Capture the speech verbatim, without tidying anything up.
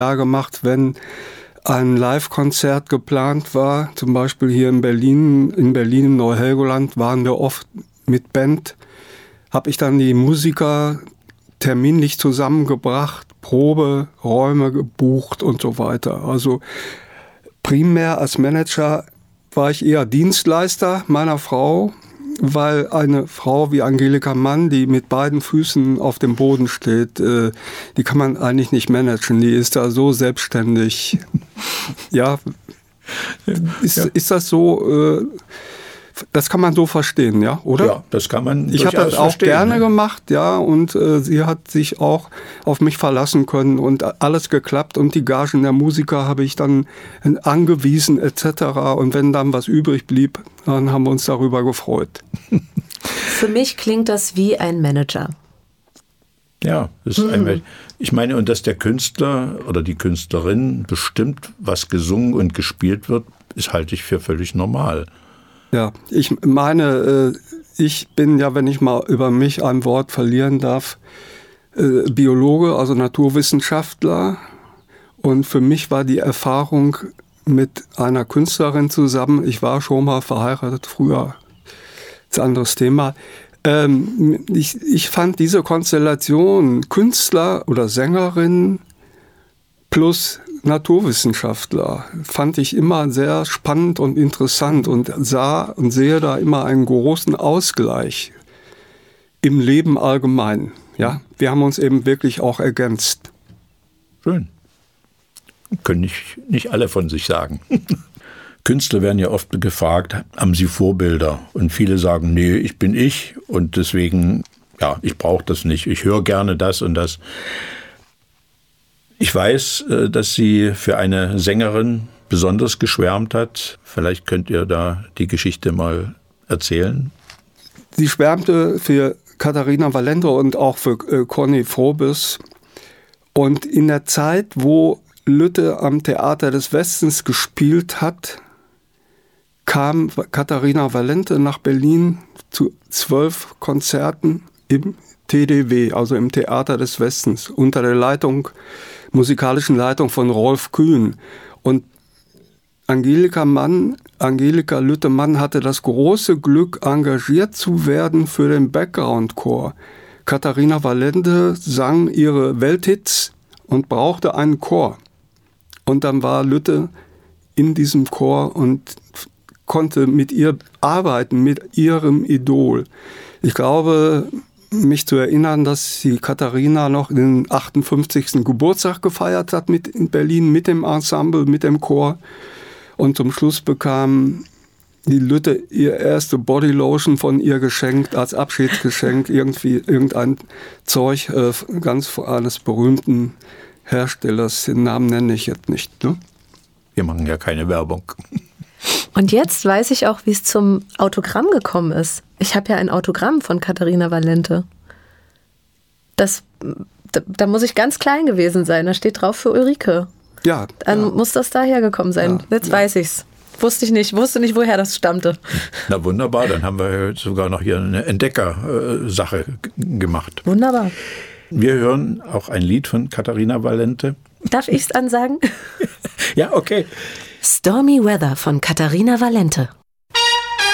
Ja, gemacht, wenn ein Live-Konzert geplant war, zum Beispiel hier in Berlin, in Berlin im Neu-Helgoland waren wir oft mit Band, habe ich dann die Musiker terminlich zusammengebracht, Proberäume gebucht und so weiter. Also primär als Manager war ich eher Dienstleister meiner Frau, weil eine Frau wie Angelika Mann, die mit beiden Füßen auf dem Boden steht, äh, die kann man eigentlich nicht managen. Die ist da so selbstständig. Ja, ist, ja. ist das so? Äh, das kann man so verstehen, ja, oder? Ja, das kann man. Ich habe das auch gerne ne? gemacht, ja, und äh, sie hat sich auch auf mich verlassen können und alles geklappt und die Gagen der Musiker habe ich dann angewiesen et cetera. Und wenn dann was übrig blieb, dann haben wir uns darüber gefreut. Für mich klingt das wie ein Manager. Ja, das ist mhm. ein, ich meine, und dass der Künstler oder die Künstlerin bestimmt, was gesungen und gespielt wird, ist halte ich für völlig normal. Ja, ich meine, ich bin ja, wenn ich mal über mich ein Wort verlieren darf, Biologe, also Naturwissenschaftler. Und für mich war die Erfahrung mit einer Künstlerin zusammen, ich war schon mal verheiratet früher, das ist ein anderes Thema. Ich, ich fand diese Konstellation Künstler oder Sängerin plus Naturwissenschaftler fand ich immer sehr spannend und interessant und sah und sehe da immer einen großen Ausgleich im Leben allgemein. Ja, wir haben uns eben wirklich auch ergänzt. Schön. Können nicht, nicht alle von sich sagen. Künstler werden ja oft gefragt, haben sie Vorbilder? Und viele sagen, nee, ich bin ich und deswegen, ja, ich brauche das nicht. Ich höre gerne das und das. Ich weiß, dass sie für eine Sängerin besonders geschwärmt hat. Vielleicht könnt ihr da die Geschichte mal erzählen. Sie schwärmte für Katharina Valente und auch für Conny Frobis. Und in der Zeit, wo Lütte am Theater des Westens gespielt hat, kam Katharina Valente nach Berlin zu zwölf Konzerten im T D W, also im Theater des Westens, unter der Leitung musikalischen Leitung von Rolf Kühn. Und Angelika Mann, Angelika Lütte-Mann hatte das große Glück, engagiert zu werden für den Background-Chor. Katharina Valente sang ihre Welthits und brauchte einen Chor. Und dann war Lütte in diesem Chor und konnte mit ihr arbeiten, mit ihrem Idol. Ich glaube, mich zu erinnern, dass die Katharina noch den achtundfünfzigsten Geburtstag gefeiert hat mit in Berlin, mit dem Ensemble, mit dem Chor. Und zum Schluss bekam die Lütte ihr erste Bodylotion von ihr geschenkt, als Abschiedsgeschenk, irgendwie irgendein Zeug, äh, ganz eines berühmten Herstellers. Den Namen nenne ich jetzt nicht. Ne? Wir machen ja keine Werbung. Und jetzt weiß ich auch, wie es zum Autogramm gekommen ist. Ich habe ja ein Autogramm von Katharina Valente. Das, da, da muss ich ganz klein gewesen sein. Da steht drauf für Ulrike. Ja. Dann ja. muss das daher gekommen sein. Ja, jetzt ja. weiß ich's. Wusste ich nicht. Wusste nicht, woher das stammte. Na wunderbar, dann haben wir sogar noch hier eine Entdecker-Sache gemacht. Wunderbar. Wir hören auch ein Lied von Katharina Valente. Darf ich es ansagen? Ja, okay. Stormy Weather von Katharina Valente.